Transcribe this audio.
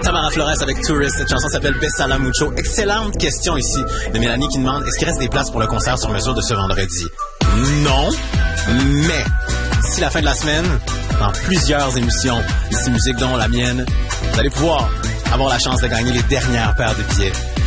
Tamara Flores avec Tourist. Cette chanson s'appelle Besala Mucho. Excellente question ici de Mélanie qui demande est-ce qu'il reste des places pour le concert sur mesure de ce vendredi? Non, mais d'ici la fin de la semaine, dans plusieurs émissions d'ici Musique dont la mienne, vous allez pouvoir avoir la chance de gagner les dernières paires de billets